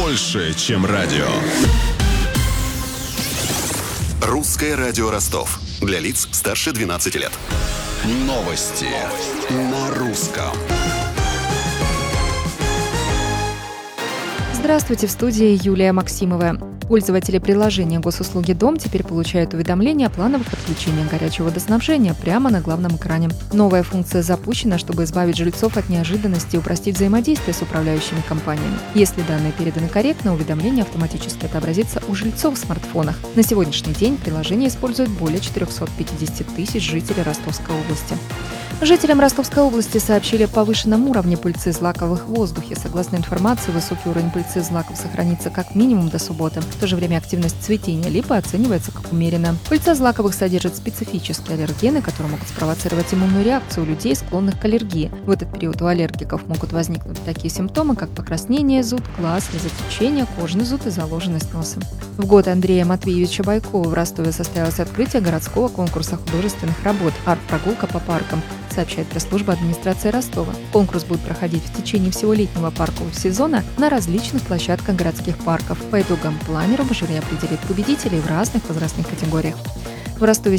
больше, чем радио. Русское радио Ростов. Для лиц старше 12 лет. Новости на русском. Здравствуйте, в студии Юлия Максимова. Пользователи приложения госуслуги «Дом» теперь получают уведомления о плановых отключениях горячего водоснабжения прямо на главном экране. Новая функция запущена, чтобы избавить жильцов от неожиданности и упростить взаимодействие с управляющими компаниями. Если данные переданы корректно, уведомление автоматически отобразится у жильцов в смартфонах. На сегодняшний день приложение использует более 450 тысяч жителей Ростовской области. Жителям Ростовской области сообщили о повышенном уровне пыльцы злаков в воздухе. Согласно информации, высокий уровень пыльцы злаков сохранится как минимум до субботы. В то же время активность цветения липы оценивается как умеренная. Пыльца злаковых содержит специфические аллергены, которые могут спровоцировать иммунную реакцию у людей, склонных к аллергии. В этот период у аллергиков могут возникнуть такие симптомы, как покраснение, зуд глаз, слезотечение, кожный зуд и заложенность носа. В год Андрея Матвеевича Байкова в Ростове состоялось открытие городского конкурса художественных работ «Арт-прогулка по паркам», сообщает пресс-служба администрации Ростова. Конкурс будет проходить в течение всего летнего паркового сезона на различных площадках городских парков. По итогам планеров жюри определит победителей в разных возрастных категориях. В Ростове